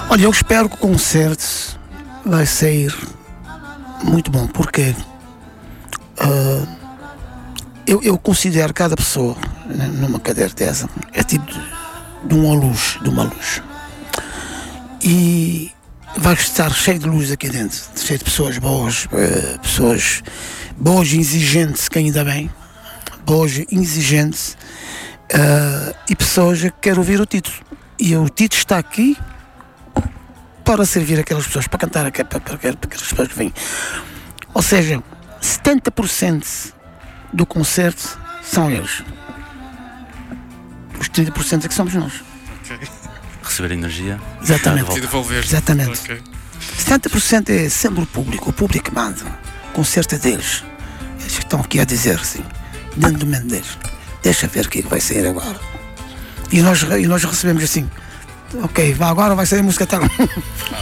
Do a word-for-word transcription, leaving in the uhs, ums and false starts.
Olha, eu espero que o concerto vai sair muito bom, porque uh, eu, eu considero cada pessoa numa cadeira dessa é tipo de, de uma luz, de uma luz. E vai estar cheio de luz aqui dentro, cheio de pessoas boas, uh, pessoas boas e exigentes, que ainda bem, boas e exigentes, uh, e pessoas que querem ouvir o Tito. E o Tito está aqui para servir aquelas pessoas, para cantar para, para, para aquelas pessoas que vêm. Ou seja, setenta por cento do concerto são eles. Os trinta por cento é que somos nós. Okay. Receber energia. Exatamente. E devolver. Exatamente. Okay. setenta por cento é sempre o público, o público que manda. O concerto é deles. Eles estão aqui a dizer assim, dentro do momento deles. Deixa ver o que vai sair agora. E nós, e nós recebemos assim, ok, agora vai sair a música tal.